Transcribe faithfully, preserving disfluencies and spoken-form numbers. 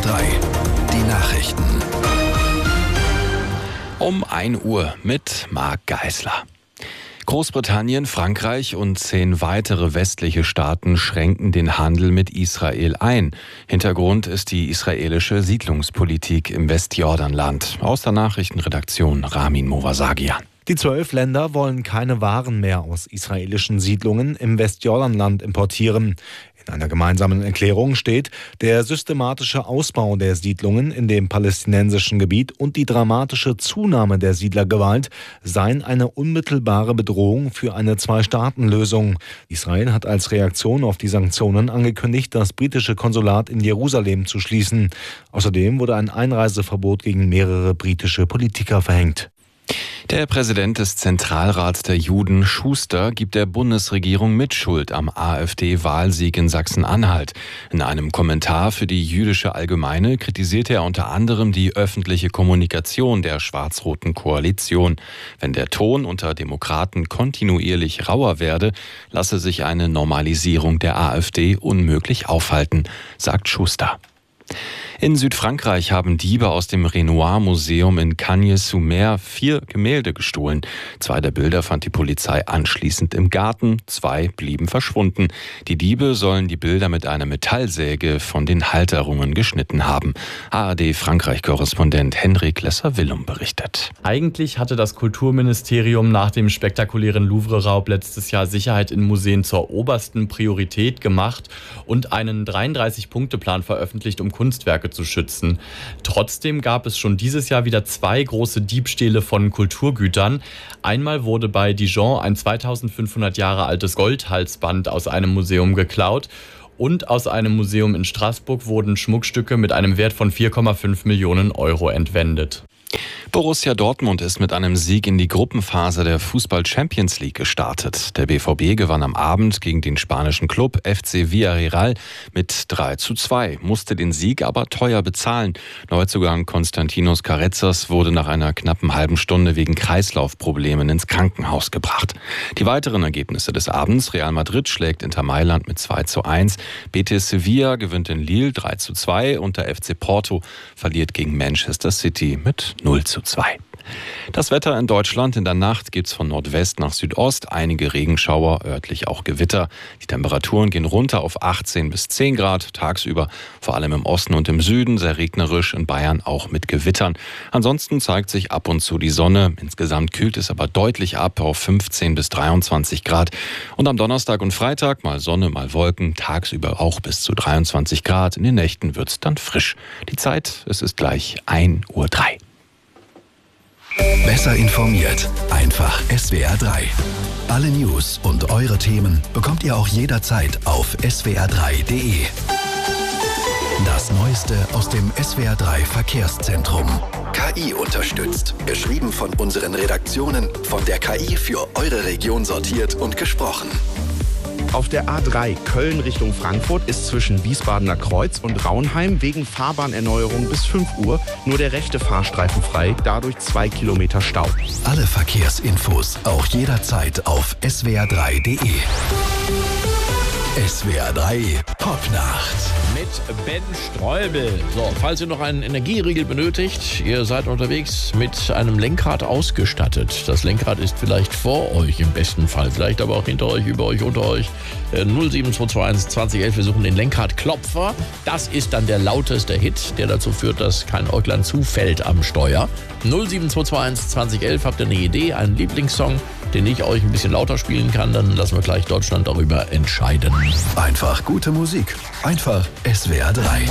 drei, die Nachrichten. Um ein Uhr mit Marc Geisler. Großbritannien, Frankreich und zehn weitere westliche Staaten schränken den Handel mit Israel ein. Hintergrund ist die israelische Siedlungspolitik im Westjordanland. Aus der Nachrichtenredaktion Ramin Movasagian. Die zwölf Länder wollen keine Waren mehr aus israelischen Siedlungen im Westjordanland importieren. In einer gemeinsamen Erklärung steht, der systematische Ausbau der Siedlungen in dem palästinensischen Gebiet und die dramatische Zunahme der Siedlergewalt seien eine unmittelbare Bedrohung für eine Zwei-Staaten-Lösung. Israel hat als Reaktion auf die Sanktionen angekündigt, das britische Konsulat in Jerusalem zu schließen. Außerdem wurde ein Einreiseverbot gegen mehrere britische Politiker verhängt. Der Präsident des Zentralrats der Juden, Schuster, gibt der Bundesregierung Mitschuld am AfD-Wahlsieg in Sachsen-Anhalt. In einem Kommentar für die Jüdische Allgemeine kritisierte er unter anderem die öffentliche Kommunikation der schwarz-roten Koalition. Wenn der Ton unter Demokraten kontinuierlich rauer werde, lasse sich eine Normalisierung der AfD unmöglich aufhalten, sagt Schuster. In Südfrankreich haben Diebe aus dem Renoir-Museum in Cagnes-sur-Mer vier Gemälde gestohlen. Zwei der Bilder fand die Polizei anschließend im Garten, zwei blieben verschwunden. Die Diebe sollen die Bilder mit einer Metallsäge von den Halterungen geschnitten haben. A R D-Frankreich-Korrespondent Henrik Lesser-Willum berichtet. Eigentlich hatte das Kulturministerium nach dem spektakulären Louvre-Raub letztes Jahr Sicherheit in Museen zur obersten Priorität gemacht und einen dreiunddreißig-Punkte-Plan veröffentlicht, um Kunstwerke zu schützen. Trotzdem gab es schon dieses Jahr wieder zwei große Diebstähle von Kulturgütern. Einmal wurde bei Dijon ein zweitausendfünfhundert Jahre altes Goldhalsband aus einem Museum geklaut und aus einem Museum in Straßburg wurden Schmuckstücke mit einem Wert von vier Komma fünf Millionen Euro entwendet. Borussia Dortmund ist mit einem Sieg in die Gruppenphase der Fußball-Champions League gestartet. Der B V B gewann am Abend gegen den spanischen Club F C Villarreal mit drei zu zwei, musste den Sieg aber teuer bezahlen. Neuzugang Konstantinos Carezas wurde nach einer knappen halben Stunde wegen Kreislaufproblemen ins Krankenhaus gebracht. Die weiteren Ergebnisse des Abends: Real Madrid schlägt Inter Mailand mit zwei zu eins, Betis Sevilla gewinnt in Lille drei zu zwei und der F C Porto verliert gegen Manchester City mit null zu zwei. Das Wetter in Deutschland: In der Nacht geht's von Nordwest nach Südost, einige Regenschauer, örtlich auch Gewitter. Die Temperaturen gehen runter auf achtzehn bis zehn Grad, tagsüber vor allem im Osten und im Süden sehr regnerisch, in Bayern auch mit Gewittern. Ansonsten zeigt sich ab und zu die Sonne, insgesamt kühlt es aber deutlich ab auf fünfzehn bis dreiundzwanzig Grad. Und am Donnerstag und Freitag mal Sonne, mal Wolken, tagsüber auch bis zu dreiundzwanzig Grad, in den Nächten wird's dann frisch. Die Zeit, es ist gleich ein Uhr drei. Besser informiert, einfach S W R drei. Alle News und eure Themen bekommt ihr auch jederzeit auf S W R drei punkt de. Das Neueste aus dem S W R drei Verkehrszentrum. K I unterstützt. Geschrieben von unseren Redaktionen, von der K I für eure Region sortiert und gesprochen. Auf der A drei Köln Richtung Frankfurt ist zwischen Wiesbadener Kreuz und Raunheim wegen Fahrbahnerneuerung bis fünf Uhr nur der rechte Fahrstreifen frei, dadurch zwei Kilometer Stau. Alle Verkehrsinfos auch jederzeit auf S W R drei punkt de. S W R drei Popnacht. Mit Ben Streubel. So, falls ihr noch einen Energieriegel benötigt, ihr seid unterwegs mit einem Lenkrad ausgestattet. Das Lenkrad ist vielleicht vor euch im besten Fall, vielleicht aber auch hinter euch, über euch, unter euch. Äh, null sieben zwei zwei eins zwanzig elf, wir suchen den Lenkradklopfer. Das ist dann der lauteste Hit, der dazu führt, dass kein Äuglein zufällt am Steuer. null sieben zwei zwei eins zwanzig elf, habt ihr eine Idee, einen Lieblingssong, den ich euch ein bisschen lauter spielen kann, dann lassen wir gleich Deutschland darüber entscheiden. Einfach gute Musik. Einfach S W R drei.